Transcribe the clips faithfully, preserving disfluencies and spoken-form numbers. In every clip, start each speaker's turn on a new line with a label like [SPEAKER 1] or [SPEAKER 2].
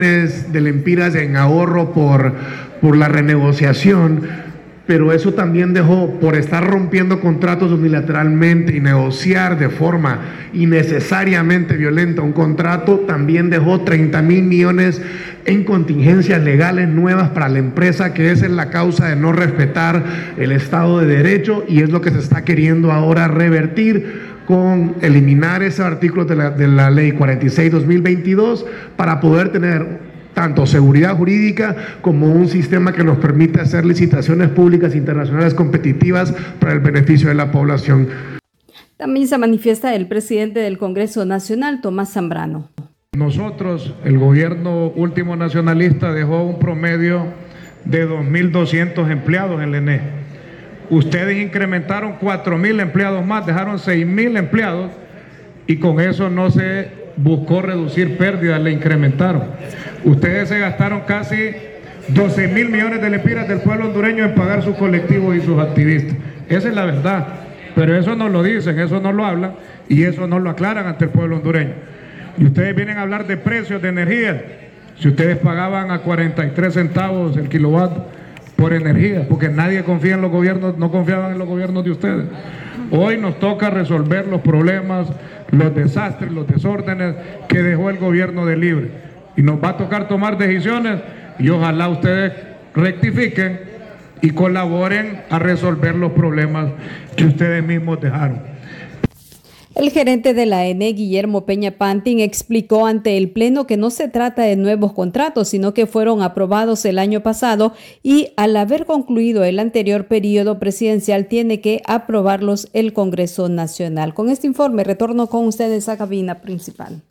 [SPEAKER 1] de lempiras en ahorro por, por la renegociación, pero eso también dejó, por estar rompiendo contratos unilateralmente y negociar de forma innecesariamente violenta un contrato, también dejó treinta mil millones en contingencias legales nuevas para la empresa, que esa es la causa de no respetar el Estado de Derecho, y es lo que se está queriendo ahora revertir con eliminar ese artículo de la, de la ley cuarenta y seis dos mil veintidós para poder tener tanto seguridad jurídica como un sistema que nos permite hacer licitaciones públicas internacionales competitivas para el beneficio de la población.
[SPEAKER 2] También se manifiesta el presidente del Congreso Nacional, Tomás Zambrano.
[SPEAKER 3] Nosotros, el gobierno último nacionalista, dejó un promedio de dos mil doscientos empleados en el E N E. Ustedes incrementaron cuatro mil empleados más, dejaron seis mil empleados, y con eso no se buscó reducir pérdidas, le incrementaron. Ustedes se gastaron casi doce mil millones de lempiras del pueblo hondureño en pagar sus colectivos y sus activistas. Esa es la verdad, pero eso no lo dicen, eso no lo hablan y eso no lo aclaran ante el pueblo hondureño. Y ustedes vienen a hablar de precios de energía. Si ustedes pagaban a cuarenta y tres centavos el kilowatt por energía, porque nadie confía en los gobiernos, no confiaban en los gobiernos de ustedes. Hoy nos toca resolver los problemas, los desastres, los desórdenes que dejó el gobierno de Libre, y nos va a tocar tomar decisiones, y ojalá ustedes rectifiquen y colaboren a resolver los problemas que ustedes mismos dejaron.
[SPEAKER 2] El gerente de la E N E, Guillermo Peña Pantin, explicó ante el Pleno que no se trata de nuevos contratos, sino que fueron aprobados el año pasado y al haber concluido el anterior periodo presidencial tiene que aprobarlos el Congreso Nacional. Con este informe retorno con ustedes a cabina principal.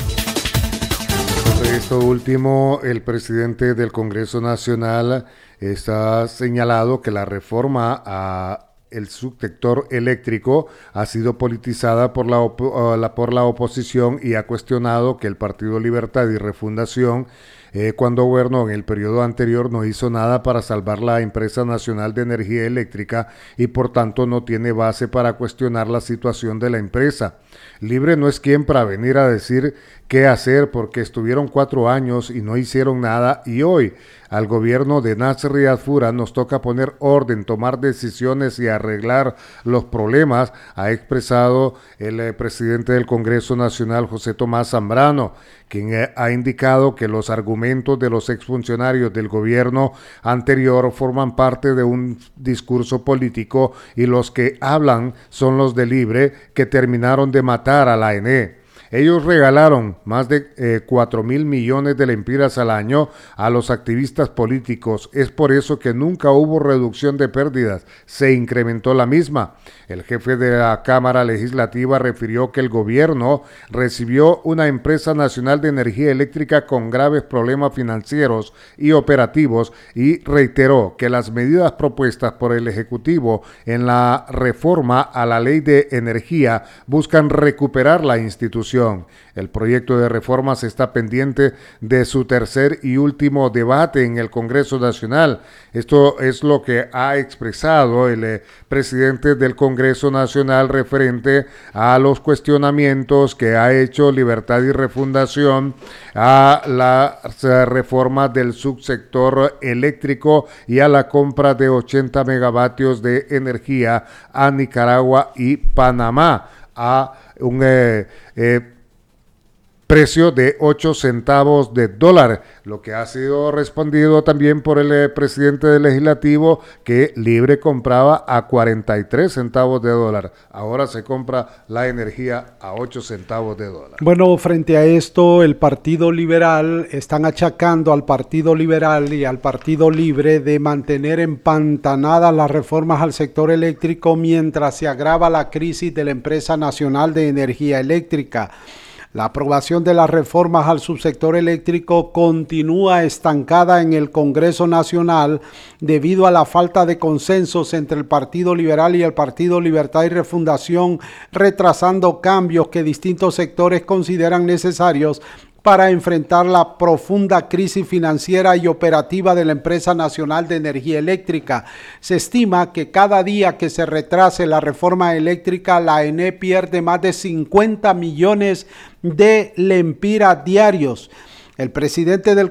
[SPEAKER 4] Esto último, el presidente del Congreso Nacional está señalado que la reforma a el subsector eléctrico ha sido politizada por la, op- la, por la oposición, y ha cuestionado que el Partido Libertad y Refundación, eh, cuando gobernó en el periodo anterior, no hizo nada para salvar la empresa nacional de energía eléctrica y por tanto no tiene base para cuestionar la situación de la empresa. Libre no es quien para venir a decir qué hacer, porque estuvieron cuatro años y no hicieron nada, y hoy al gobierno de Nasser Riyad Fura nos toca poner orden, tomar decisiones y arreglar los problemas, ha expresado el eh, presidente del Congreso Nacional, José Tomás Zambrano, quien eh, ha indicado que los argumentos de los exfuncionarios del gobierno anterior forman parte de un discurso político y los que hablan son los de Libre, que terminaron de matar a la E N E. Ellos regalaron más de eh, cuatro mil millones de lempiras al año a los activistas políticos. Es por eso que nunca hubo reducción de pérdidas, se incrementó la misma. El jefe de la Cámara Legislativa refirió que el gobierno recibió una empresa nacional de energía eléctrica con graves problemas financieros y operativos, y reiteró que las medidas propuestas por el Ejecutivo en la reforma a la Ley de Energía buscan recuperar la institución. El proyecto de reformas está pendiente de su tercer y último debate en el Congreso Nacional. Esto es lo que ha expresado el eh, presidente del Congreso Nacional referente a los cuestionamientos que ha hecho Libertad y Refundación a las eh, reformas del subsector eléctrico y a la compra de ochenta megavatios de energía a Nicaragua y Panamá a un eh, eh, precio de ocho centavos de dólar, lo que ha sido respondido también por el eh, presidente del Legislativo, que Libre compraba a cuarenta y tres centavos de dólar. Ahora se compra la energía a ocho centavos de dólar.
[SPEAKER 5] Bueno, frente a esto, el Partido Liberal, están achacando al Partido Liberal y al Partido Libre de mantener empantanadas las reformas al sector eléctrico mientras se agrava la crisis de la empresa nacional de energía eléctrica. La aprobación de las reformas al subsector eléctrico continúa estancada en el Congreso Nacional debido a la falta de consensos entre el Partido Liberal y el Partido Libertad y Refundación, retrasando cambios que distintos sectores consideran necesarios para enfrentar la profunda crisis financiera y operativa de la empresa nacional de energía eléctrica. Se estima que cada día que se retrase la reforma eléctrica, la E N E pierde más de cincuenta millones de lempiras diarios. El presidente del